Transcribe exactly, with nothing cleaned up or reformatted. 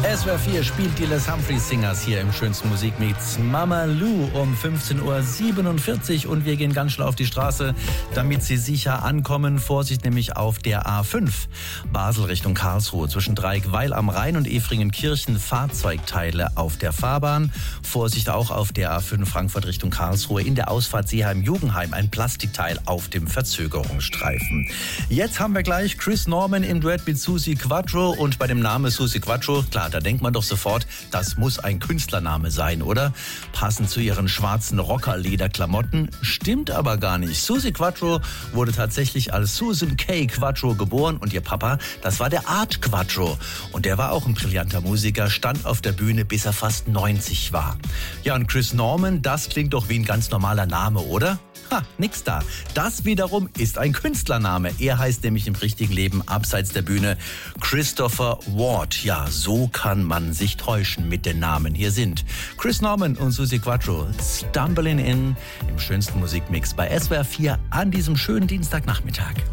S W R vier spielt die Les Humphreys Singers hier im schönsten Musikmix Mama Lou um fünfzehn Uhr siebenundvierzig und wir gehen ganz schnell auf die Straße, damit Sie sicher ankommen. Vorsicht nämlich auf der A fünf, Basel Richtung Karlsruhe, zwischen Dreieckweil am Rhein und Efringenkirchen Fahrzeugteile auf der Fahrbahn. Vorsicht auch auf der A fünf Frankfurt Richtung Karlsruhe, in der Ausfahrt Seeheim-Jugendheim ein Plastikteil auf dem Verzögerungsstreifen. Jetzt haben wir gleich Chris Norman im Duett mit Suzi Quatro und bei dem Namen Suzi Quatro, klar, da denkt man doch sofort, das muss ein Künstlername sein, oder? Passend zu ihren schwarzen Rockerlederklamotten. Stimmt aber gar nicht. Suzi Quatro wurde tatsächlich als Susan Kay Quatro geboren und ihr Papa, das war der Art Quatro. Und der war auch ein brillanter Musiker, stand auf der Bühne, bis er fast neunzig war. Ja, und Chris Norman, das klingt doch wie ein ganz normaler Name, oder? Ha, nix da. Das wiederum ist ein Künstlername. Er heißt nämlich im richtigen Leben abseits der Bühne Christopher Ward. Ja, so kann man sich täuschen mit den Namen. Hier sind Chris Norman und Suzi Quatro, Stumbling In, im schönsten Musikmix bei S W R vier an diesem schönen Dienstagnachmittag.